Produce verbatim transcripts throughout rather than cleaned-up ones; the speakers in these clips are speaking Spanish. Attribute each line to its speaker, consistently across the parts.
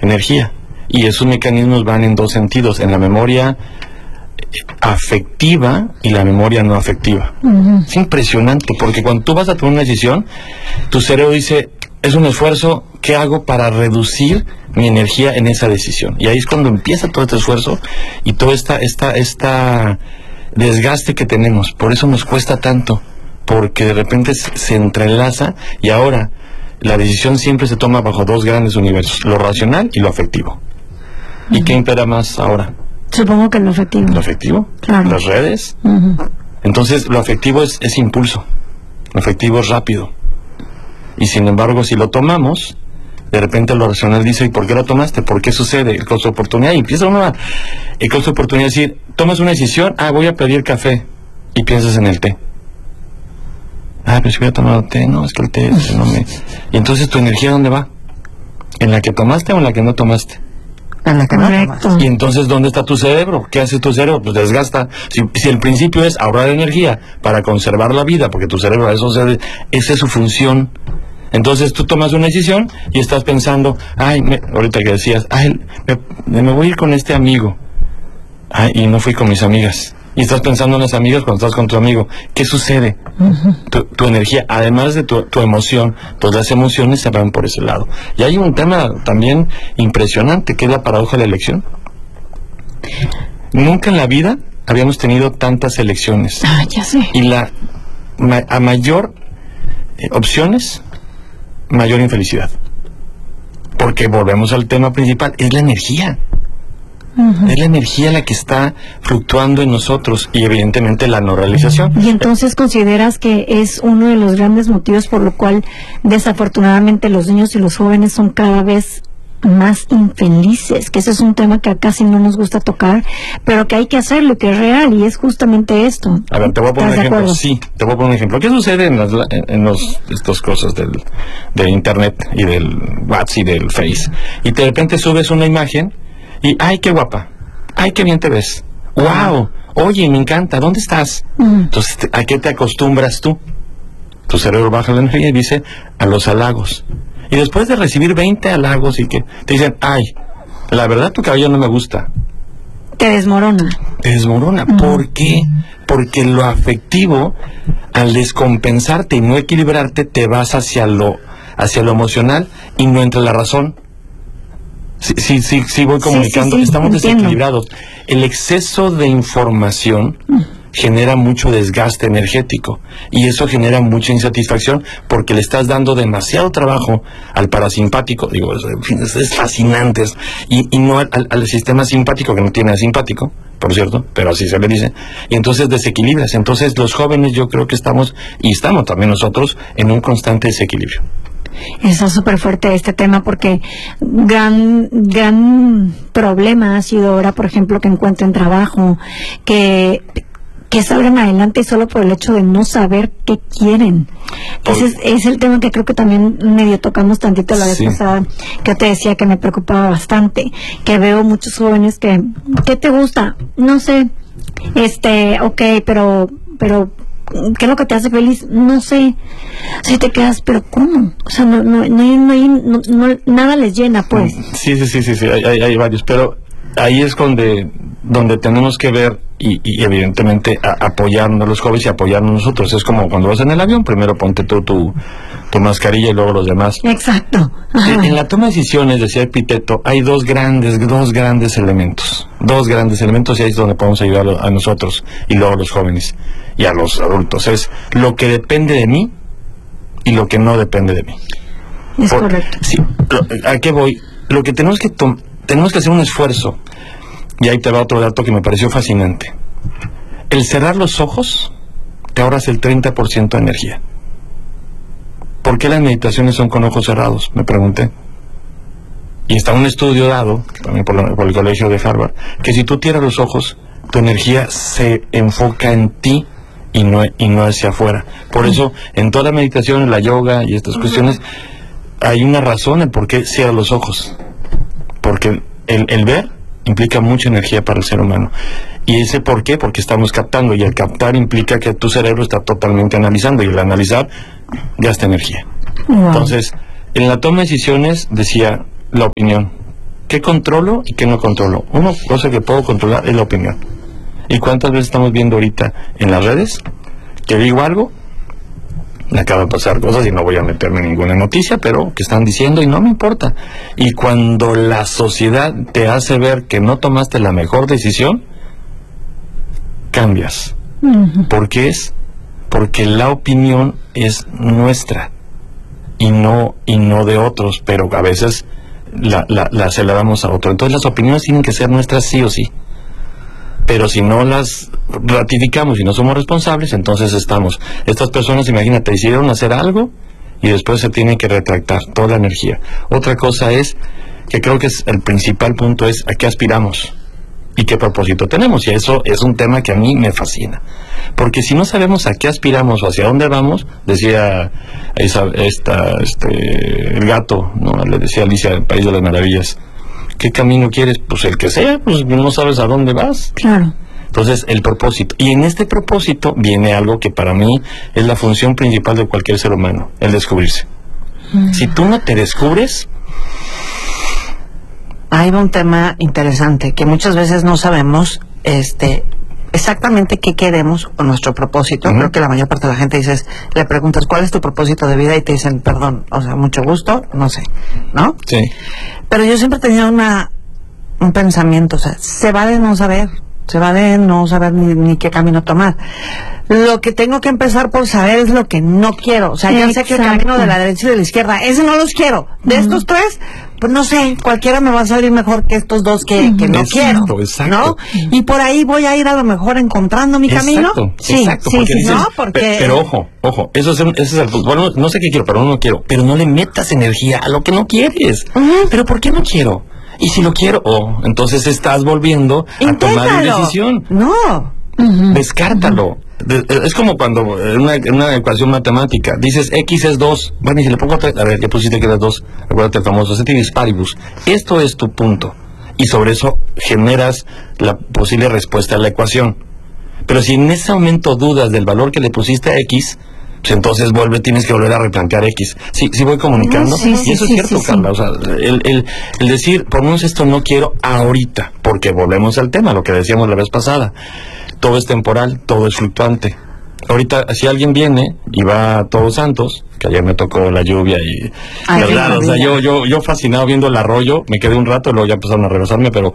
Speaker 1: energía. Y esos mecanismos van en dos sentidos, en la memoria afectiva y la memoria no afectiva. Uh-huh. Es impresionante, porque cuando tú vas a tomar una decisión, tu cerebro dice, es un esfuerzo, ¿qué hago para reducir mi energía en esa decisión? Y ahí es cuando empieza todo este esfuerzo y todo esta, esta, esta desgaste que tenemos. Por eso nos cuesta tanto, porque de repente se entrelaza y ahora la decisión siempre se toma bajo dos grandes universos, lo racional y lo afectivo. Uh-huh. ¿Y qué impera más ahora?
Speaker 2: Supongo que lo afectivo.
Speaker 1: ¿Lo afectivo?
Speaker 2: Claro.
Speaker 1: Las redes.
Speaker 2: Uh-huh.
Speaker 1: Entonces, lo afectivo es, es impulso. Lo afectivo es rápido. Y sin embargo, si lo tomamos, de repente lo racional dice, ¿y por qué lo tomaste? ¿Por qué sucede? El costo de oportunidad. Y empieza uno a... El costo de oportunidad es decir, tomas una decisión, ah, voy a pedir café. Y piensas en el té. Ah, pero si hubiera tomado té, no, es que el té no me... Y entonces, ¿tu energía dónde va? ¿En la que tomaste o en la que no tomaste?
Speaker 2: En la que no tomaste.
Speaker 1: Y entonces, ¿dónde está tu cerebro? ¿Qué hace tu cerebro? Pues desgasta. Si, si el principio es ahorrar energía para conservar la vida, porque tu cerebro, eso se, esa es su función. Entonces tú tomas una decisión y estás pensando, ay, me, ahorita que decías, ay, me, me voy a ir con este amigo. Ay, y no fui con mis amigas. Y estás pensando en las amigas cuando estás con tu amigo. ¿Qué sucede? Uh-huh. Tu, tu energía, además de tu, tu emoción, todas las emociones se van por ese lado. Y hay un tema también impresionante, que es la paradoja de la elección. Nunca en la vida habíamos tenido tantas elecciones.
Speaker 2: Ah, ya sé.
Speaker 1: Y la ma, a mayor eh, opciones, mayor infelicidad. Porque volvemos al tema principal, es la energía. Uh-huh. Es la energía la que está fluctuando en nosotros y evidentemente la no realización.
Speaker 2: Y entonces consideras que es uno de los grandes motivos por lo cual desafortunadamente los niños y los jóvenes son cada vez más infelices, que ese es un tema que a casi no nos gusta tocar, pero que hay que hacerlo, que es real, y es justamente esto.
Speaker 1: A ver, te voy a poner un ejemplo. Sí, te voy a poner un ejemplo. ¿Qué sucede en las en los estas cosas del de internet y del WhatsApp y del Face? Y de repente subes una imagen y ¡ay, qué guapa! ¡Ay, qué bien te ves! ¡Wow! Oye, me encanta, ¿dónde estás? Mm. Entonces, ¿a qué te acostumbras tú? Tu cerebro baja la energía y dice a los halagos. Y después de recibir veinte halagos y que te dicen, ¡ay, la verdad tu cabello no me gusta!
Speaker 2: Te desmorona.
Speaker 1: Te desmorona. Mm. ¿Por qué? Porque lo afectivo, al descompensarte y no equilibrarte, te vas hacia lo, hacia lo emocional y no entra la razón. Sí, sí, sí, sí voy comunicando. Sí, sí, sí, estamos entiendo. Desequilibrados. El exceso de información mm. genera mucho desgaste energético y eso genera mucha insatisfacción porque le estás dando demasiado trabajo al parasimpático, digo, en fin, es, es fascinante, y, y no al, al, al sistema simpático, que no tiene asimpático, por cierto, pero así se le dice, y entonces desequilibras. Entonces los jóvenes, yo creo que estamos, y estamos también nosotros, en un constante desequilibrio.
Speaker 2: Está súper fuerte este tema porque gran gran problema ha sido ahora, por ejemplo, que encuentren trabajo, que que salgan adelante solo por el hecho de no saber qué quieren. Ese es, es el tema que creo que también medio tocamos tantito la vez sí. pasada, que yo te decía que me preocupaba bastante, que veo muchos jóvenes que, ¿qué te gusta? No sé, este, ok, pero, pero, ¿qué es lo que te hace feliz? No sé. Si te quedas, pero ¿cómo? O sea, no, no, no, hay, no, hay, no, no nada les llena, pues.
Speaker 1: Sí, sí, sí, sí, sí, hay, hay, hay varios, pero ahí es donde, donde tenemos que ver y, y evidentemente a, apoyarnos a los jóvenes y apoyarnos nosotros. Es como cuando vas en el avión, primero ponte tú tu, tu mascarilla y luego los demás.
Speaker 2: Exacto.
Speaker 1: En, en la toma de decisiones, decía Epicteto, hay dos grandes, dos grandes elementos. Dos grandes elementos y ahí es donde podemos ayudar a nosotros y luego a los jóvenes y a los adultos. Es lo que depende de mí y lo que no depende de mí.
Speaker 2: Es
Speaker 1: Por,
Speaker 2: correcto.
Speaker 1: Sí, lo, ¿a qué voy? Lo que tenemos que tomar, tenemos que hacer un esfuerzo. Y ahí te va otro dato que me pareció fascinante. El cerrar los ojos te ahorras el treinta por ciento de energía. ¿Por qué las meditaciones son con ojos cerrados? Me pregunté. Y está un estudio dado, también por, la, por el colegio de Harvard, que si tú cierras los ojos, tu energía se enfoca en ti y no, y no hacia afuera. Por eso, en toda la meditación, la yoga y estas cuestiones, hay una razón en por qué cierras los ojos. Porque el, el ver implica mucha energía para el ser humano. ¿Y ese por qué? Porque estamos captando, y el captar implica que tu cerebro está totalmente analizando, y el analizar gasta energía. Wow. Entonces, en la toma de decisiones decía la opinión. ¿Qué controlo y qué no controlo? Una cosa que puedo controlar es la opinión. ¿Y cuántas veces estamos viendo ahorita en las redes que digo algo, me acaban de pasar cosas y no voy a meterme en ninguna noticia, pero que están diciendo y no me importa? Y cuando la sociedad te hace ver que no tomaste la mejor decisión, cambias. Uh-huh. ¿Por qué es? Porque la opinión es nuestra y no, y no de otros, pero a veces la, la, la se la damos a otro. Entonces las opiniones tienen que ser nuestras sí o sí. Pero si no las ratificamos y no somos responsables, entonces estamos. Estas personas, imagínate, decidieron hacer algo y después se tienen que retractar toda la energía. Otra cosa es, que creo que es el principal punto, es a qué aspiramos y qué propósito tenemos. Y eso es un tema que a mí me fascina. Porque si no sabemos a qué aspiramos o hacia dónde vamos, decía esa, esta, este, el gato, ¿no? Le decía Alicia, el País de las Maravillas, ¿qué camino quieres? Pues el que sea, pues no sabes a dónde vas.
Speaker 2: Claro.
Speaker 1: Entonces, el propósito. Y en este propósito viene algo que para mí es la función principal de cualquier ser humano, el descubrirse. Mm. Si tú no te descubres...
Speaker 3: Hay un tema interesante, que muchas veces no sabemos este exactamente qué queremos con nuestro propósito. Uh-huh. Creo que la mayor parte de la gente dices, le preguntas, ¿cuál es tu propósito de vida? Y te dicen, perdón, o sea, mucho gusto, no sé, ¿no?
Speaker 1: Sí.
Speaker 3: Pero yo siempre tenía una un pensamiento, o sea, se vale no saber, se vale no saber ni, ni qué camino tomar. Lo que tengo que empezar por saber es lo que no quiero. O sea, ya sé que el camino de la derecha y de la izquierda, ese no los quiero. De uh-huh. estos tres, pues no sé, cualquiera me va a salir mejor que estos dos que, uh-huh. que no exacto, quiero.
Speaker 1: Exacto.
Speaker 3: ¿No? Y por ahí voy a ir a lo mejor encontrando mi
Speaker 1: exacto,
Speaker 3: camino.
Speaker 1: Sí, exacto.
Speaker 3: Sí,
Speaker 1: porque
Speaker 3: sí,
Speaker 1: dices,
Speaker 3: no, porque...
Speaker 1: Pero, pero ojo, ojo, eso es, ese es el punto. Bueno, no sé qué quiero, pero no quiero. Pero no le metas energía a lo que no quieres. Uh-huh. Pero ¿por qué no quiero? Y si lo quiero, oh, entonces estás volviendo
Speaker 3: Inténtalo.
Speaker 1: a tomar una decisión.
Speaker 3: No.
Speaker 1: Uh-huh. Descártalo. Uh-huh. De, es como cuando en una, en una ecuación matemática dices X es dos. Bueno, y si le pongo otra, a ver, ya pusiste que eras dos. Acuérdate el famoso ceteris paribus. Esto es tu punto. Y sobre eso generas la posible respuesta a la ecuación. Pero si en ese momento dudas del valor que le pusiste a X, pues entonces vuelve, tienes que volver a replantear X. Sí, sí voy comunicando. Sí, sí, y eso sí, es cierto, sí, Carla. Sí. O sea, el, el, el decir, por lo menos esto no quiero ahorita, porque volvemos al tema, lo que decíamos la vez pasada. Todo es temporal, todo es fluctuante. Ahorita, si alguien viene y va a Todos Santos, que ayer me tocó la lluvia y... Ay, verdad, o sea, yo, yo, yo fascinado viendo el arroyo, me quedé un rato, luego ya empezaron a regresarme, pero...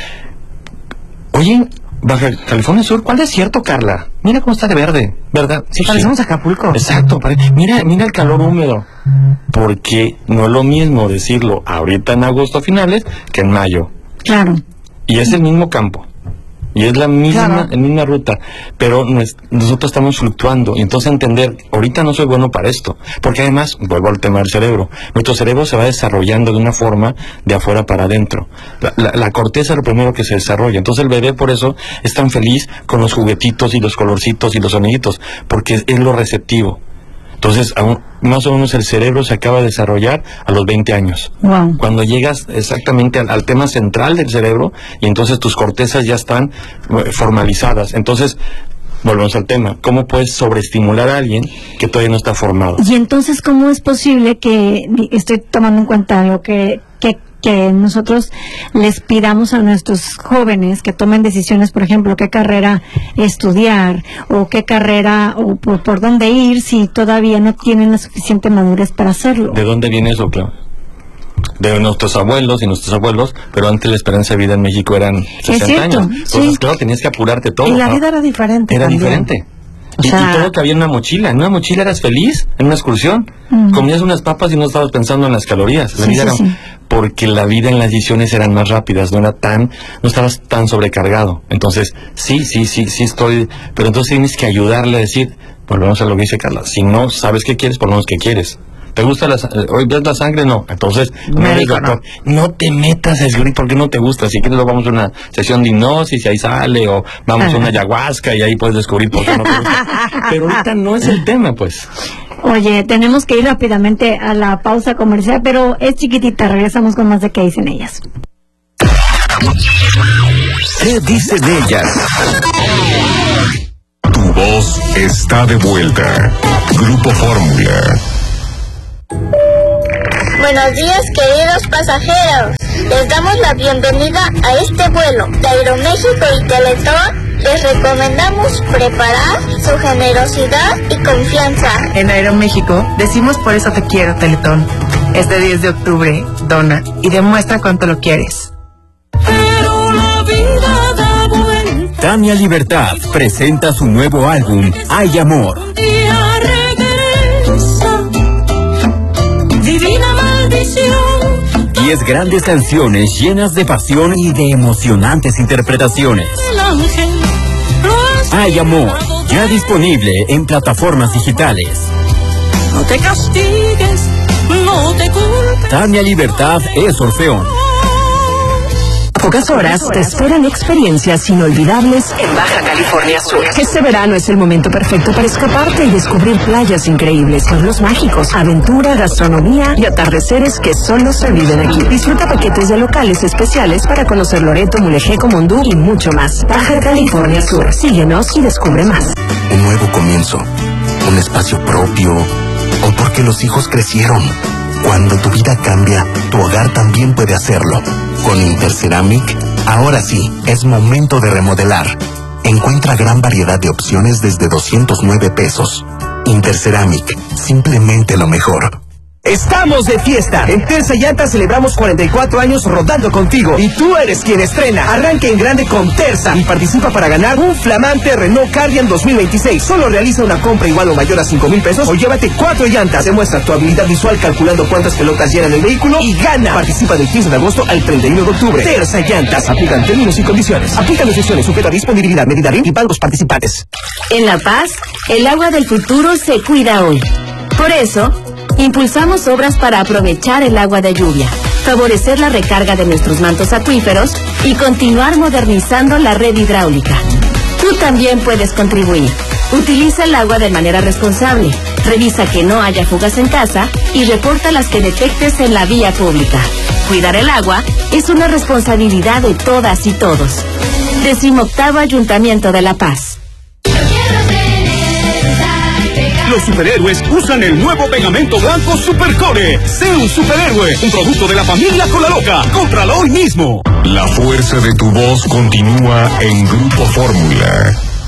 Speaker 1: Oye, Baja California Sur, ¿cuál desierto, Carla? Mira cómo está de verde, ¿verdad?
Speaker 3: Sí, parecemos sí. Acapulco.
Speaker 1: Exacto, pare... mira, mira el calor húmedo. Porque no es lo mismo decirlo ahorita en agosto a finales que en mayo.
Speaker 2: Claro.
Speaker 1: Y es el mismo campo. Y es la misma, claro. la misma ruta, pero nos, nosotros estamos fluctuando. Y entonces entender, ahorita no soy bueno para esto, porque además, vuelvo al tema del cerebro, nuestro cerebro se va desarrollando de una forma de afuera para adentro. La, la, la corteza es lo primero que se desarrolla. Entonces el bebé por eso es tan feliz con los juguetitos y los colorcitos y los soniditos, porque es, es lo receptivo. Entonces, aún, más o menos el cerebro se acaba de desarrollar a los veinte años.
Speaker 2: Wow.
Speaker 1: Cuando llegas exactamente al, al tema central del cerebro, y entonces tus cortezas ya están eh, formalizadas. Entonces, volvemos al tema. ¿Cómo puedes sobreestimular a alguien que todavía no está formado?
Speaker 2: Y entonces, ¿cómo es posible que, estoy tomando en cuenta lo que... que que nosotros les pidamos a nuestros jóvenes que tomen decisiones, por ejemplo, qué carrera estudiar o qué carrera o por, por dónde ir si todavía no tienen la suficiente madurez para hacerlo?
Speaker 1: ¿De dónde viene eso, Clau? De nuestros abuelos y nuestros abuelos, pero antes la esperanza de vida en México eran sesenta años. Entonces, sí. Claro, tenías que apurarte todo.
Speaker 3: Y la
Speaker 1: ¿no?
Speaker 3: vida era diferente.
Speaker 1: Era
Speaker 3: también.
Speaker 1: diferente.
Speaker 3: O
Speaker 1: y,
Speaker 3: sea...
Speaker 1: y todo cabía en una mochila. En una mochila eras feliz, en una excursión. Uh-huh. Comías unas papas y no estabas pensando en las calorías. La
Speaker 2: sí,
Speaker 1: vida
Speaker 2: sí,
Speaker 1: era...
Speaker 2: sí.
Speaker 1: Porque la vida en las decisiones eran más rápidas, no era tan, no estabas tan sobrecargado. Entonces, sí, sí, sí, sí estoy, pero entonces tienes que ayudarle a decir, volvemos a lo que dice Carla, si no sabes qué quieres, por lo menos qué quieres. ¿Te gusta la hoy ves la sangre? No. Entonces, no eres doctor. No. no te metas a escribir porque no te gusta. Si quieres, luego vamos a una sesión de hipnosis y ahí sale, o vamos a una ayahuasca y ahí puedes descubrir por qué no te gusta. Pero ahorita no es el tema, pues.
Speaker 2: Oye, tenemos que ir rápidamente a la pausa comercial, pero es chiquitita. Regresamos con más de qué dicen ellas.
Speaker 4: ¿Qué dicen ellas? Tu voz está de vuelta. Grupo Fórmula.
Speaker 5: Buenos días, queridos pasajeros. Les damos la bienvenida a este vuelo de Aeroméxico y Teletón. Les recomendamos preparar su generosidad y confianza.
Speaker 6: En Aeroméxico decimos por eso te quiero, Teletón. Este diez de octubre, dona y demuestra cuánto lo quieres.
Speaker 7: Pero la vida da vuelta.
Speaker 4: Tania Libertad presenta su nuevo álbum, Hay Amor.
Speaker 7: Un día regresa. Divina maldición.
Speaker 4: Diez grandes canciones llenas de pasión y de emocionantes interpretaciones.
Speaker 7: El ángel lo ha
Speaker 4: Hay Amor, ya disponible en plataformas digitales.
Speaker 7: No te castigues, no te culpes.
Speaker 4: Tania Libertad es Orfeón.
Speaker 8: A pocas horas te esperan experiencias inolvidables en Baja California Sur. Este verano es el momento perfecto para escaparte y descubrir playas increíbles, pueblos mágicos, aventura, gastronomía y atardeceres que solo se viven aquí. Disfruta paquetes de locales especiales para conocer Loreto, Mulegé, Comondú y mucho más. Baja California Sur. Síguenos y descubre más.
Speaker 9: Un nuevo comienzo, un espacio propio, o porque los hijos crecieron. Cuando tu vida cambia, tu hogar también puede hacerlo. Con Interceramic, ahora sí, es momento de remodelar. Encuentra gran variedad de opciones desde doscientos nueve pesos. Interceramic, simplemente lo mejor.
Speaker 10: Estamos de fiesta. En Terza Llantas celebramos cuarenta y cuatro años rodando contigo. Y tú eres quien estrena. Arranca en grande con Terza y participa para ganar un flamante Renault Cardian dos mil veintiséis. Solo realiza una compra igual o mayor a cinco mil pesos o llévate cuatro llantas. Demuestra tu habilidad visual calculando cuántas pelotas llenan el vehículo y gana. Participa del quince de agosto al treinta y uno de octubre. Terza Llantas. Aplican términos y condiciones. Aplican restricciones sujeta a disponibilidad, medida R I M y bancos participantes.
Speaker 11: En La Paz, el agua del futuro se cuida hoy. Por eso, impulsamos obras para aprovechar el agua de lluvia, favorecer la recarga de nuestros mantos acuíferos y continuar modernizando la red hidráulica. Tú también puedes contribuir. Utiliza el agua de manera responsable, revisa que no haya fugas en casa y reporta las que detectes en la vía pública. Cuidar el agua es una responsabilidad de todas y todos. Decimoctavo Ayuntamiento de La Paz.
Speaker 12: Los superhéroes usan el nuevo pegamento blanco Supercore. Sé un superhéroe, un producto de la familia Colaloca. Cómpralo hoy mismo.
Speaker 13: La fuerza de tu voz continúa en Grupo Fórmula.